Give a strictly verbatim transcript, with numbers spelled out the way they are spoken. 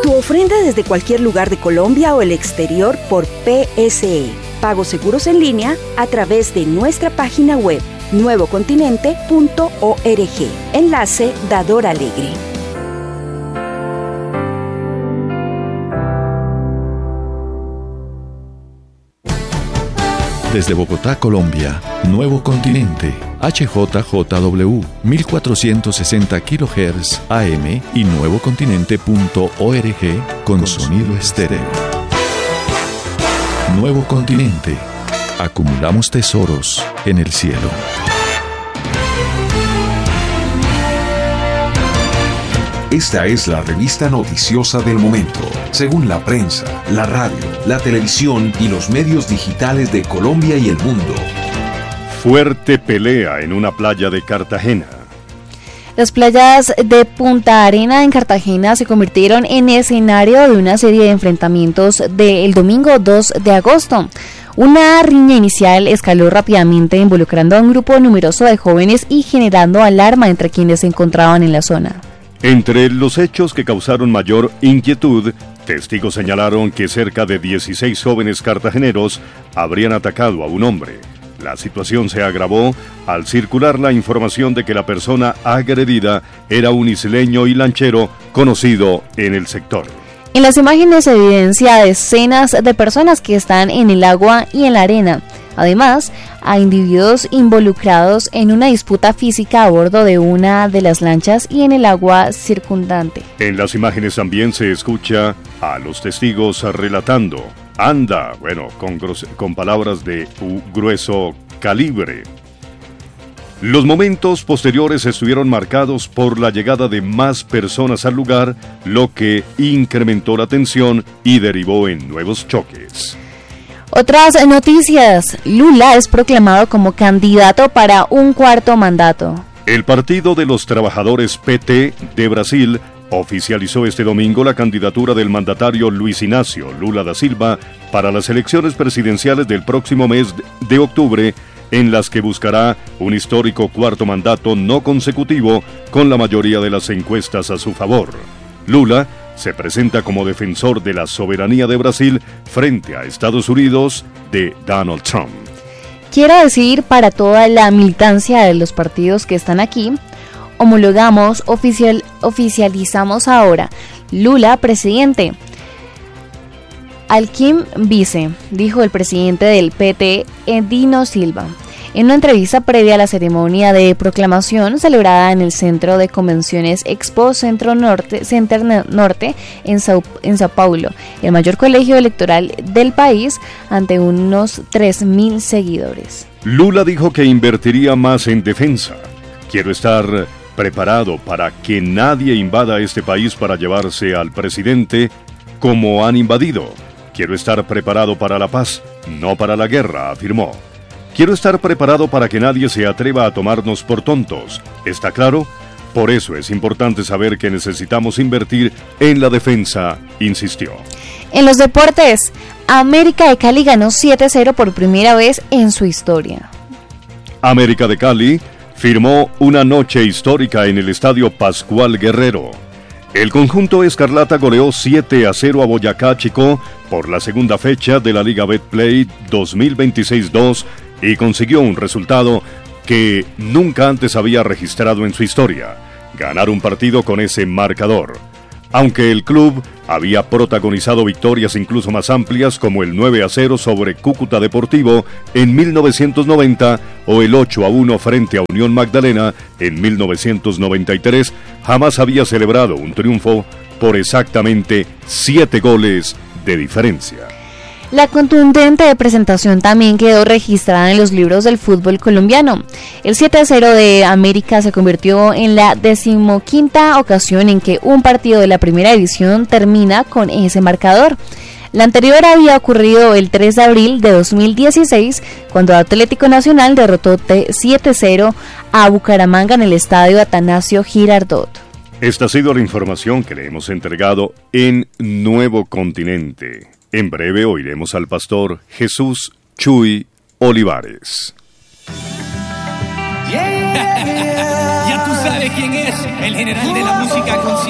Tu ofrenda desde cualquier lugar de Colombia o el exterior por P S E. Pagos seguros en línea a través de nuestra página web nuevo continente punto org. Enlace Dador Alegre. Desde Bogotá, Colombia, Nuevo Continente, H J J W, mil cuatrocientos sesenta kilohertz A M y nuevo continente punto org con sonido estéreo. Nuevo Continente. Acumulamos tesoros en el cielo. Esta es la revista noticiosa del momento, según la prensa, la radio, la televisión y los medios digitales de Colombia y el mundo. Fuerte pelea en una playa de Cartagena. Las playas de Punta Arena en Cartagena se convirtieron en escenario de una serie de enfrentamientos del domingo dos de agosto. Una riña inicial escaló rápidamente, involucrando a un grupo numeroso de jóvenes y generando alarma entre quienes se encontraban en la zona. Entre los hechos que causaron mayor inquietud, testigos señalaron que cerca de dieciséis jóvenes cartageneros habrían atacado a un hombre. La situación se agravó al circular la información de que la persona agredida era un isleño y lanchero conocido en el sector. En las imágenes se evidencia decenas de personas que están en el agua y en la arena. Además, a individuos involucrados en una disputa física a bordo de una de las lanchas y en el agua circundante. En las imágenes también se escucha a los testigos relatando: anda, bueno, con, gros- con palabras de u- grueso calibre. Los momentos posteriores estuvieron marcados por la llegada de más personas al lugar, lo que incrementó la tensión y derivó en nuevos choques. Otras noticias. Lula es proclamado como candidato para un cuarto mandato. El Partido de los Trabajadores P T de Brasil oficializó este domingo la candidatura del mandatario Luis Inácio Lula da Silva para las elecciones presidenciales del próximo mes de octubre, en las que buscará un histórico cuarto mandato no consecutivo con la mayoría de las encuestas a su favor. Lula se presenta como defensor de la soberanía de Brasil frente a Estados Unidos de Donald Trump. Quiero decir para toda la militancia de los partidos que están aquí, homologamos, oficial, oficializamos ahora Lula presidente, Alckmin vice, dijo el presidente del P T, Dino Silva, en una entrevista previa a la ceremonia de proclamación celebrada en el Centro de Convenciones Expo Centro Norte, Center Norte en Sao, en Sao Paulo, el mayor colegio electoral del país, ante unos tres mil seguidores. Lula dijo que invertiría más en defensa. Quiero estar preparado para que nadie invada este país para llevarse al presidente como han invadido. Quiero estar preparado para la paz, no para la guerra, afirmó. Quiero estar preparado para que nadie se atreva a tomarnos por tontos. ¿Está claro? Por eso es importante saber que necesitamos invertir en la defensa, insistió. En los deportes, América de Cali ganó siete cero por primera vez en su historia. América de Cali firmó una noche histórica en el Estadio Pascual Guerrero. El conjunto escarlata goleó siete a cero a Boyacá Chicó por la segunda fecha de la Liga Betplay dos mil veintiséis dos y consiguió un resultado que nunca antes había registrado en su historia: ganar un partido con ese marcador. Aunque el club había protagonizado victorias incluso más amplias, como el nueve a cero sobre Cúcuta Deportivo en mil novecientos noventa o el ocho a uno frente a Unión Magdalena en mil novecientos noventa y tres, jamás había celebrado un triunfo por exactamente siete goles de diferencia. La contundente presentación también quedó registrada en los libros del fútbol colombiano. El siete a cero de América se convirtió en la decimoquinta ocasión en que un partido de la primera división termina con ese marcador. La anterior había ocurrido el tres de abril de dos mil dieciséis, cuando Atlético Nacional derrotó siete cero a Bucaramanga en el estadio Atanasio Girardot. Esta ha sido la información que le hemos entregado en Nuevo Continente. En breve oiremos al pastor Jesús Chuy Olivares. Yeah, yeah. Ya tú sabes quién es, el general de la música consciente.